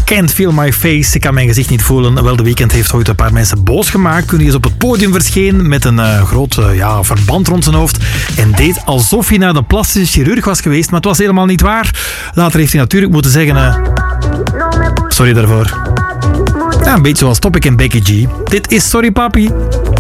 Can't Feel My Face. Ik kan mijn gezicht niet voelen. Wel, The Weeknd heeft ooit een paar mensen boos gemaakt toen hij eens op het podium verscheen met een groot verband rond zijn hoofd en deed alsof hij naar de plastische chirurg was geweest, maar het was helemaal niet waar. Later heeft hij natuurlijk moeten zeggen sorry daarvoor. Ja, een beetje zoals Topic en Becky G. Dit is Sorry Papi.